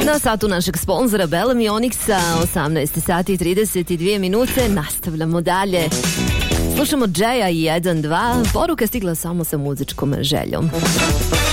Na satu našeg sponzora Bellamy Onyxa, 18 sati i 32 minute, nastavljamo dalje. Slušamo Jaya i 1-2, poruka stigla samo sa muzičkom željom.